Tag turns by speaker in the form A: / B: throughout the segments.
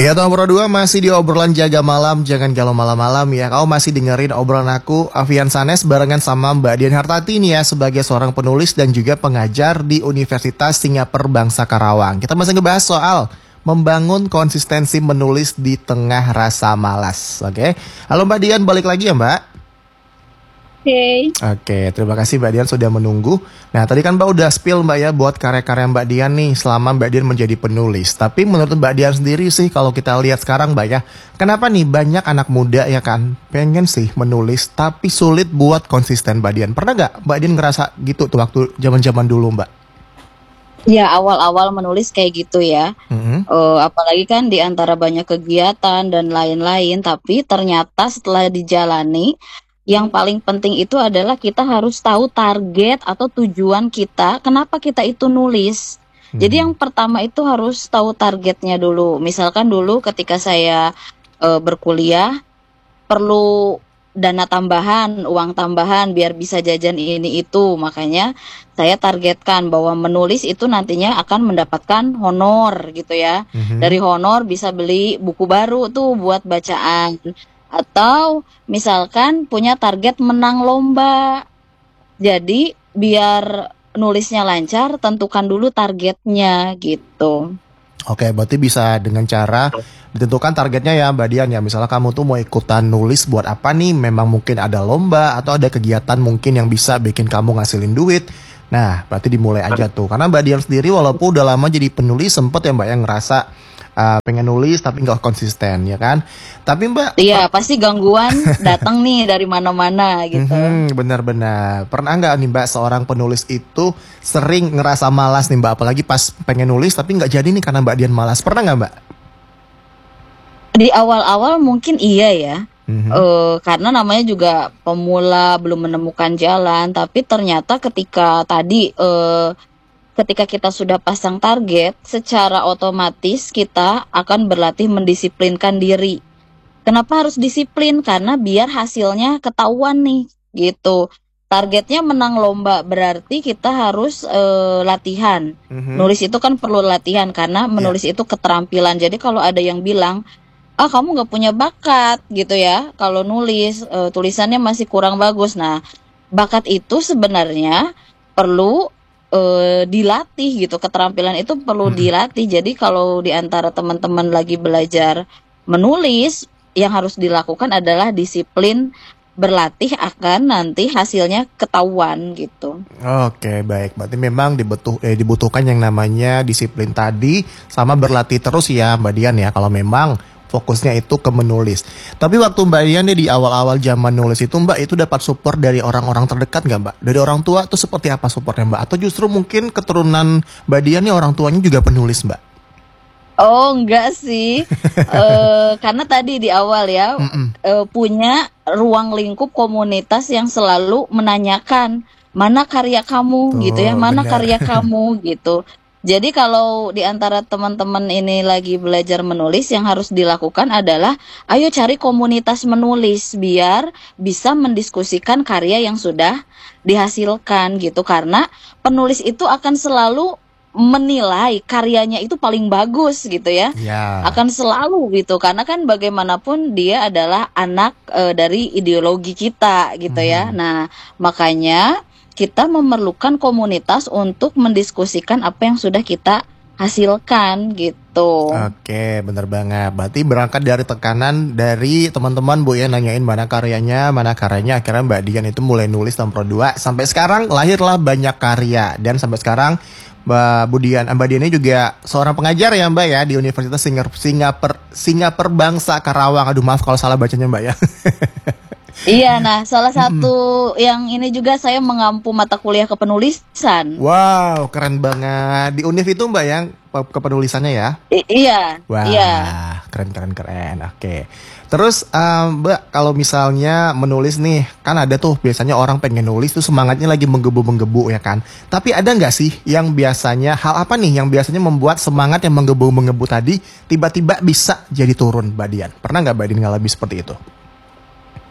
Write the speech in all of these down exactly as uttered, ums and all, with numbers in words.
A: Ya nomor dua masih di obrolan jaga malam, jangan galau malam-malam ya. Kau masih dengerin obrolan aku, Avian Sanes, barengan sama Mbak Dian Hartati nih ya, sebagai seorang penulis dan juga pengajar di Universitas Singapura Bangsa Karawang. Kita masih ngebahas soal membangun konsistensi menulis di tengah rasa malas. Oke, halo Mbak Dian, balik lagi ya Mbak.
B: Oke. Okay.
A: Oke, terima kasih Mbak Dian sudah menunggu. Nah, tadi kan Mbak udah spill Mbak ya buat karya-karya Mbak Dian nih selama Mbak Dian menjadi penulis. Tapi menurut Mbak Dian sendiri sih kalau kita lihat sekarang Mbak ya, kenapa nih banyak anak muda ya kan pengen sih menulis tapi sulit buat konsisten Mbak Dian? Pernah nggak Mbak Dian ngerasa gitu tuh waktu zaman-zaman dulu Mbak?
B: Ya, awal-awal menulis kayak gitu ya.
A: Mm-hmm.
B: Uh, apalagi kan di antara banyak kegiatan dan lain-lain, tapi ternyata setelah dijalani, yang paling penting itu adalah kita harus tahu target atau tujuan kita, kenapa kita itu nulis. Hmm. Jadi yang pertama itu harus tahu targetnya dulu. Misalkan dulu ketika saya e, berkuliah, perlu dana tambahan, uang tambahan biar bisa jajan ini itu. Makanya saya targetkan bahwa menulis itu nantinya akan mendapatkan honor gitu ya. Hmm. Dari honor bisa beli buku baru tuh buat bacaan. Atau misalkan punya target menang lomba. Jadi biar nulisnya lancar, tentukan dulu targetnya gitu.
A: Oke, berarti bisa dengan cara ditentukan targetnya ya Mbak Dian ya. Misalnya kamu tuh mau ikutan nulis buat apa nih, memang mungkin ada lomba atau ada kegiatan mungkin yang bisa bikin kamu ngasilin duit. Nah, berarti dimulai aja tuh. Karena Mbak Dian sendiri walaupun udah lama jadi penulis, sempet ya Mbak yang ngerasa Uh, pengen nulis tapi nggak konsisten ya kan. Tapi Mbak,
B: iya per- pasti gangguan datang nih dari mana-mana gitu.
A: Hmm, benar-benar. Pernah nggak nih Mbak seorang penulis itu sering ngerasa malas nih Mbak, apalagi pas pengen nulis tapi nggak jadi nih karena Mbak Dian malas. Pernah nggak Mbak?
B: Di awal-awal mungkin iya ya.
A: Mm-hmm.
B: Uh, karena namanya juga pemula, belum menemukan jalan. Tapi ternyata ketika tadi uh, ketika kita sudah pasang target, secara otomatis kita akan berlatih mendisiplinkan diri. Kenapa harus disiplin? Karena biar hasilnya ketahuan nih, gitu. Targetnya menang lomba, berarti kita harus e, latihan. Mm-hmm. Nulis itu kan perlu latihan, karena menulis yeah. itu keterampilan. Jadi kalau ada yang bilang, ah kamu gak punya bakat, gitu ya. Kalau nulis, e, tulisannya masih kurang bagus. Nah, bakat itu sebenarnya perlu Uh, dilatih gitu, keterampilan itu perlu hmm. dilatih. Jadi kalau di antara teman-teman lagi belajar menulis, yang harus dilakukan adalah disiplin berlatih akan nanti hasilnya ketahuan gitu.
A: Oke, baik. Berarti memang dibutuh, eh, dibutuhkan yang namanya disiplin tadi sama berlatih terus ya Mbak Dian ya, kalau memang fokusnya itu ke menulis. Tapi waktu Mbak Dian nih di awal-awal zaman nulis itu Mbak itu dapat support dari orang-orang terdekat nggak Mbak? Dari orang tua tuh seperti apa supportnya Mbak? Atau justru mungkin keturunan Mbak Dian nih orang tuanya juga penulis Mbak?
B: Oh enggak sih, e, karena tadi di awal ya e, punya ruang lingkup komunitas yang selalu menanyakan mana karya kamu oh, gitu ya, mana bener. karya kamu gitu. Jadi kalau di antara teman-teman ini lagi belajar menulis, yang harus dilakukan adalah ayo cari komunitas menulis biar bisa mendiskusikan karya yang sudah dihasilkan gitu. Karena penulis itu akan selalu menilai karyanya itu paling bagus gitu ya. Yeah. Akan selalu gitu, karena kan bagaimanapun dia adalah anak e, dari ideologi kita gitu hmm. ya. Nah, makanya kita memerlukan komunitas untuk mendiskusikan apa yang sudah kita hasilkan gitu.
A: Oke, bener banget. Berarti berangkat dari tekanan dari teman-teman Bu ya, nanyain mana karyanya, mana karyanya. Akhirnya Mbak Dian itu mulai nulis nomor dua. Sampai sekarang lahirlah banyak karya. Dan sampai sekarang Mbak Bu Dian, Mbak Dian ini juga seorang pengajar ya Mbak ya di Universitas Singapura Singapura Bangsa Karawang. Aduh maaf kalau salah bacanya Mbak ya.
B: Iya, nah salah satu hmm. yang ini juga saya mengampu mata kuliah kepenulisan.
A: Wow, keren banget. Di Univ itu Mbak yang kepenulisannya ya?
B: I- iya.
A: Wah,
B: iya.
A: keren keren keren. Oke. Terus um, Mbak, kalau misalnya menulis nih, kan ada tuh biasanya orang pengen nulis tuh semangatnya lagi menggebu-menggebu ya kan. Tapi ada nggak sih yang biasanya, hal apa nih yang biasanya membuat semangat yang menggebu-menggebu tadi tiba-tiba bisa jadi turun Mbak Dian? Pernah nggak Mbak Dian ngalamin seperti itu?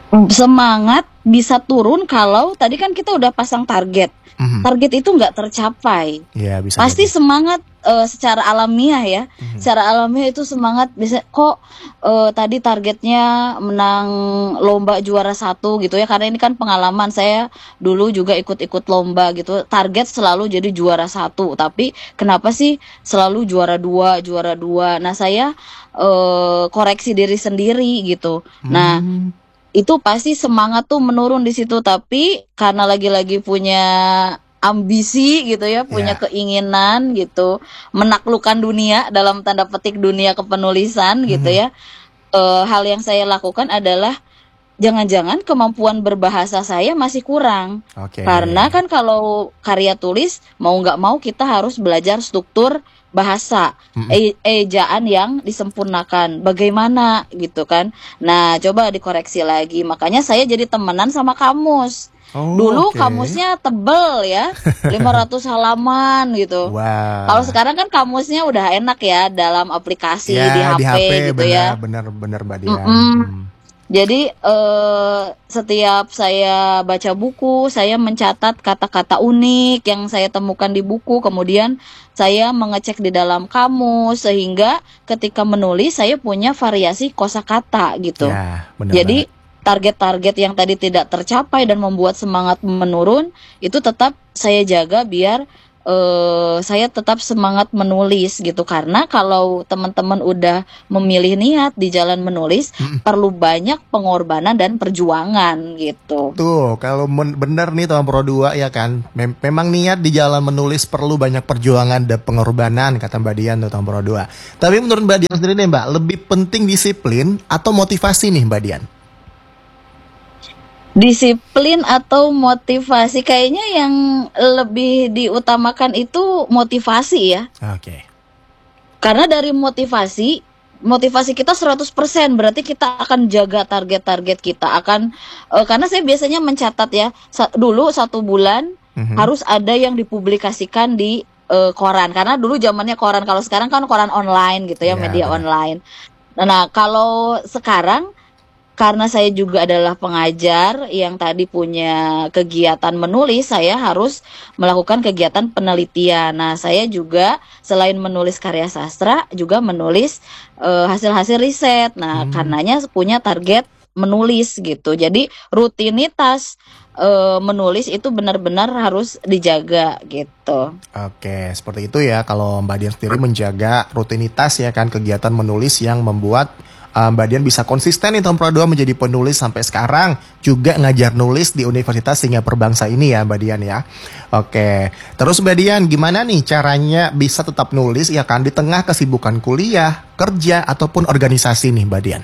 B: Semangat bisa turun kalau tadi kan kita udah pasang target.
A: Mhm.
B: Target itu nggak tercapai.
A: Iya, bisa
B: Pasti
A: jadi.
B: semangat eh, secara alamiah ya.
A: Mhm.
B: Secara alamiah itu semangat bisa kok eh, tadi targetnya menang lomba juara satu gitu ya. Karena ini kan pengalaman saya dulu juga ikut-ikut lomba gitu. Target selalu jadi juara satu. Tapi kenapa sih selalu juara dua, juara dua? Nah saya eh, koreksi diri sendiri gitu. Nah
A: Hmm.
B: itu pasti semangat tuh menurun di situ, tapi karena lagi-lagi punya ambisi gitu ya, punya
A: Ya.
B: keinginan gitu, menaklukkan dunia dalam tanda petik dunia kepenulisan gitu
A: Mhm.
B: ya. Eh, hal yang saya lakukan adalah jangan-jangan kemampuan berbahasa saya masih kurang.
A: Oke.
B: Karena kan kalau karya tulis mau nggak mau kita harus belajar struktur bahasa,
A: Mhm.
B: e- ejaan yang disempurnakan. Bagaimana gitu kan. Nah, coba dikoreksi lagi. Makanya saya jadi temenan sama kamus.
A: Oh,
B: Dulu
A: oke.
B: kamusnya tebel ya, lima ratus halaman gitu. Kalau
A: Wah.
B: sekarang kan kamusnya udah enak ya dalam aplikasi di
A: Ya, di
B: H P
A: H P
B: gitu ya.
A: benar benar benar Mbak Dian.
B: Mm-mm.
A: Mhm.
B: Jadi eh, setiap saya baca buku, saya mencatat kata-kata unik yang saya temukan di buku, kemudian saya mengecek di dalam kamus sehingga ketika menulis saya punya variasi kosakata gitu.
A: Ya, benar
B: Jadi
A: banget.
B: target-target yang tadi tidak tercapai dan membuat semangat menurun itu tetap saya jaga biar eh, saya tetap semangat menulis gitu. Karena kalau teman-teman udah memilih niat di jalan menulis
A: Mhm.
B: perlu banyak pengorbanan dan perjuangan gitu.
A: Tuh, kalau men- benar nih Tom Pro dua ya kan. Mem- memang niat di jalan menulis perlu banyak perjuangan dan pengorbanan kata Mbak Dian tuh Tom Pro dua. Tapi menurut Mbak Dian sendiri nih Mbak, lebih penting disiplin atau motivasi nih Mbak Dian?
B: Disiplin atau motivasi, kayaknya yang lebih diutamakan itu motivasi ya.
A: Oke.
B: Karena dari motivasi, motivasi kita seratus persen berarti kita akan jaga target-target kita. Akan eh, karena saya biasanya mencatat ya, sa- dulu satu bulan
A: Mhm.
B: harus ada yang dipublikasikan di eh, koran. Karena dulu zamannya koran, kalau sekarang kan koran online gitu ya,
A: Ya,
B: media
A: benar.
B: online. Nah, kalau sekarang karena saya juga adalah pengajar yang tadi punya kegiatan menulis, saya harus melakukan kegiatan penelitian. Nah, saya juga selain menulis karya sastra, juga menulis eh, hasil-hasil riset. Nah,
A: Hmm.
B: karenanya punya target menulis gitu. Jadi rutinitas eh, menulis itu benar-benar harus dijaga gitu.
A: Oke, seperti itu ya. Kalau Mbak Dian sendiri menjaga rutinitas ya kan kegiatan menulis yang membuat uh, Mbak Dian bisa konsisten nih tahun Pro dua menjadi penulis sampai sekarang. Juga ngajar nulis di Universitas Singapura Bangsa ini ya Mbak Dian ya. Oke, terus Mbak Dian gimana nih caranya bisa tetap nulis ya kan di tengah kesibukan kuliah, kerja, ataupun organisasi nih Mbak Dian?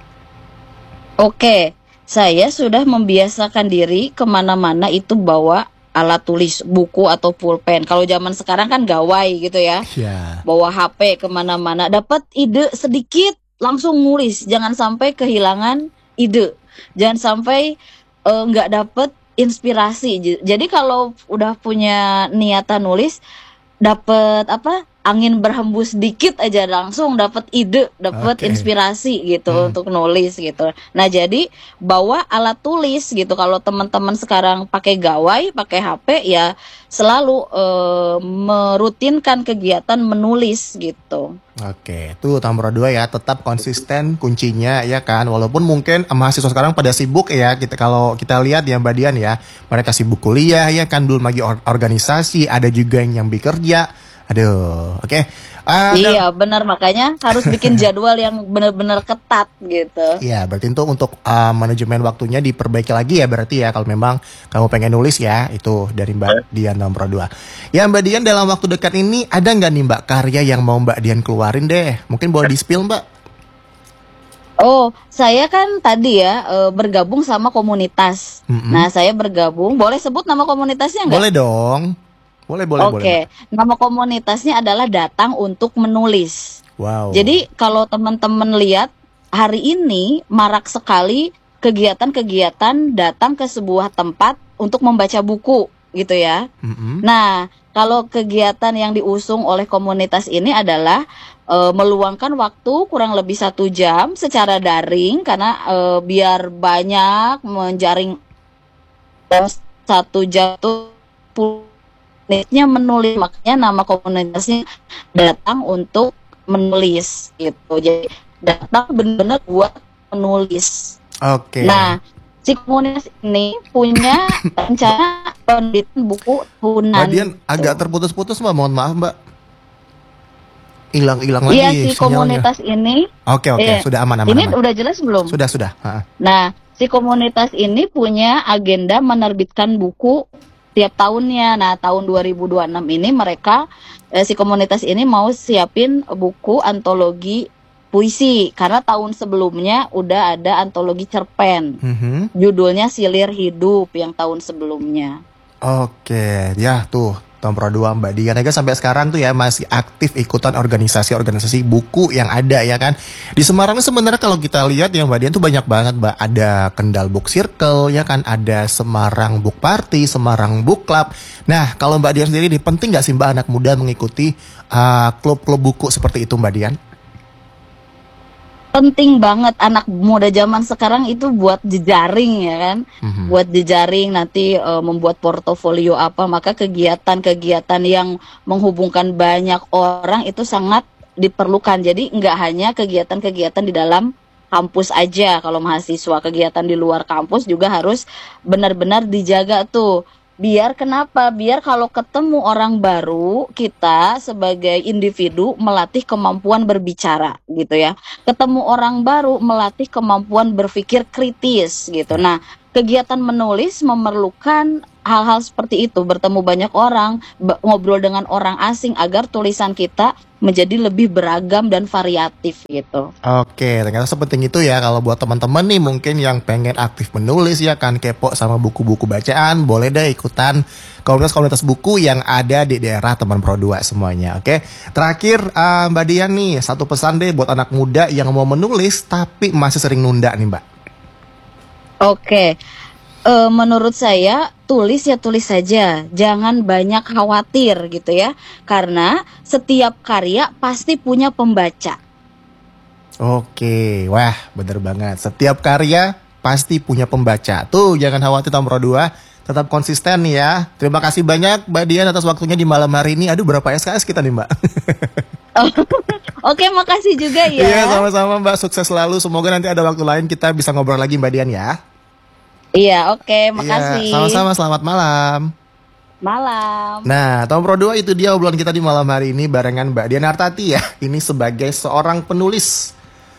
B: Oke, saya sudah membiasakan diri kemana-mana itu bawa alat tulis, buku atau pulpen. Kalau zaman sekarang kan gawai gitu ya,
A: Ya.
B: bawa H P kemana-mana. Dapat ide sedikit, langsung nulis. Jangan sampai kehilangan ide. Jangan sampai eh, nggak dapet inspirasi. J- Jadi kalau udah punya niatan nulis, dapat apa? Angin berhembus dikit aja langsung dapat ide, dapat
A: Oke.
B: inspirasi gitu
A: Hmm.
B: untuk nulis gitu. Nah, jadi bawa alat tulis gitu. Kalau teman-teman sekarang pakai gawai, pakai H P ya selalu eh, merutinkan kegiatan menulis gitu.
A: Oke, tuh tahun Pro dua ya, tetap konsisten kuncinya ya kan. Walaupun mungkin eh, mahasiswa sekarang pada sibuk ya, kita kalau kita lihat ya Mbak Dian ya, mereka sibuk kuliah ya kan, belum lagi or- organisasi, ada juga yang nyambi kerja. Aduh, oke. Ah, dan-
B: Iya, benar, makanya harus bikin jadwal yang benar-benar ketat gitu.
A: Iya, berarti itu untuk uh, manajemen waktunya diperbaiki lagi ya berarti ya kalau memang kamu pengen nulis ya, itu dari Mbak Dian tahun Pro dua. Ya Mbak Dian, dalam waktu dekat ini ada nggak nih Mbak karya yang mau Mbak Dian keluarin deh? Mungkin boleh di-spill Mbak?
B: Oh, saya kan tadi ya eh, bergabung sama komunitas.
A: Mm-mm.
B: Nah, saya bergabung. Boleh sebut nama komunitasnya nggak?
A: Boleh dong. Boleh, boleh, boleh.
B: Oke, nama komunitasnya adalah Datang untuk Menulis.
A: Mbak. Wow.
B: Jadi kalau teman-teman lihat hari ini marak sekali kegiatan-kegiatan datang ke sebuah tempat untuk membaca buku gitu ya.
A: Mm-mm.
B: Nah, kalau kegiatan yang diusung oleh komunitas ini adalah uh, meluangkan waktu kurang lebih satu jam secara daring karena uh, biar banyak menjaring satu jam tuh menitnya menulis, makanya nama komunitasnya datang untuk menulis gitu. Jadi datang benar-benar buat menulis.
A: Oke.
B: Nah, si komunitas ini punya rencana penerbitan buku tahunan.
A: Badian agak terputus-putus mbak, mohon maaf mbak. Hilang-hilang lagi
B: Iya, si
A: sinyalnya.
B: komunitas ini.
A: Oke oke,
B: eh,
A: sudah aman aman.
B: Ini
A: aman.
B: udah jelas belum?
A: Sudah sudah. Ha.
B: Nah, si komunitas ini punya agenda menerbitkan buku tiap tahunnya. Nah, tahun dua ribu dua puluh enam ini mereka eh, si komunitas ini mau siapin buku antologi puisi karena tahun sebelumnya udah ada antologi cerpen.
A: Mm-hmm.
B: Judulnya Silir Hidup yang tahun sebelumnya.
A: Oke, ya tuh tahun Pro dua Mbak Dian ya sampai sekarang tuh ya masih aktif ikutan organisasi-organisasi buku yang ada ya kan. Di Semarang sebenarnya kalau kita lihat ya Mbak Dian tuh banyak banget Mbak. Ada Kendal Book Circle ya kan, ada Semarang Book Party, Semarang Book Club. Nah kalau Mbak Dian sendiri nih penting gak sih Mbak anak muda mengikuti uh, klub-klub buku seperti itu Mbak Dian?
B: Penting banget, anak muda zaman sekarang itu buat jejaring ya kan, mm-hmm. buat jejaring nanti uh, membuat portofolio apa, maka kegiatan-kegiatan yang menghubungkan banyak orang itu sangat diperlukan. Jadi nggak hanya kegiatan-kegiatan di dalam kampus aja, kalau mahasiswa kegiatan di luar kampus juga harus benar-benar dijaga tuh. Biar kenapa? Biar kalau ketemu orang baru, kita sebagai individu melatih kemampuan berbicara gitu ya. Ketemu orang baru melatih kemampuan berpikir kritis gitu. Nah, kegiatan menulis memerlukan hal-hal seperti itu, bertemu banyak orang, ngobrol dengan orang asing agar tulisan kita menjadi lebih beragam dan variatif gitu.
A: Oke, ternyata sepenting itu ya kalau buat teman-teman nih mungkin yang pengen aktif menulis ya kan, kepo sama buku-buku bacaan, boleh deh ikutan komunitas-komunitas buku yang ada di daerah teman Pro dua semuanya. Oke, terakhir uh, Mbak Dian nih, satu pesan deh buat anak muda yang mau menulis tapi masih sering nunda nih Mbak.
B: Oke. Uh, menurut saya tulis ya tulis saja, jangan banyak khawatir gitu ya, karena setiap karya pasti punya pembaca.
A: Oke, wah bener banget, setiap karya pasti punya pembaca. Tuh jangan khawatir Tom Pro dua, tetap konsisten nih ya. Terima kasih banyak Mbak Dian atas waktunya di malam hari ini. Aduh berapa S K S kita nih Mbak?
B: Oh, oke, makasih juga ya.
A: Iya sama-sama Mbak, sukses selalu. Semoga nanti ada waktu lain kita bisa ngobrol lagi Mbak Dian ya.
B: Iya, oke, okay, makasih.
A: Iya, sama-sama, selamat malam.
B: Malam.
A: Nah, Tom Pro dua itu dia obrolan kita di malam hari ini barengan Mbak Dian Artati ya. Ini sebagai seorang penulis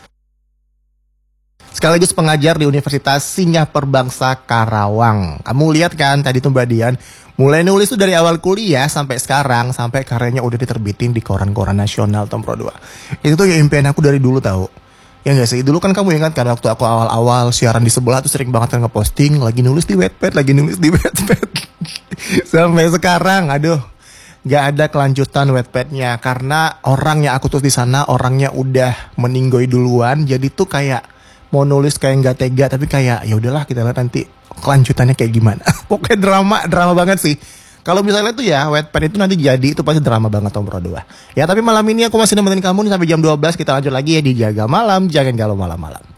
A: sekaligus pengajar di Universitas Singah Perbangsa Karawang. Kamu lihat kan tadi tuh Mbak Dian, mulai nulis tuh dari awal kuliah sampai sekarang, sampai karyanya udah diterbitin di koran-koran nasional Tom Pro dua. Itu tuh ya impian aku dari dulu tahu. Ya nggak sih, dulu kan kamu ingat kan waktu aku awal-awal siaran di sebelah tuh sering banget kan ngeposting lagi nulis di Wattpad, lagi nulis di Wattpad. Sampai sekarang, aduh, nggak ada kelanjutan Wattpadnya karena orang yang aku tulis di sana orangnya udah meninggoy duluan, jadi tuh kayak mau nulis kayak nggak tega, tapi kayak ya udahlah kita lihat nanti kelanjutannya kayak gimana. Pokoknya drama, drama banget sih. Kalau misalnya tuh ya Wattpad itu nanti jadi itu pasti drama banget Tom Pro dua. Ya tapi malam ini aku masih nemenin kamu nih sampai jam dua belas, kita lanjut lagi ya di Jaga Malam, jangan galau malam-malam.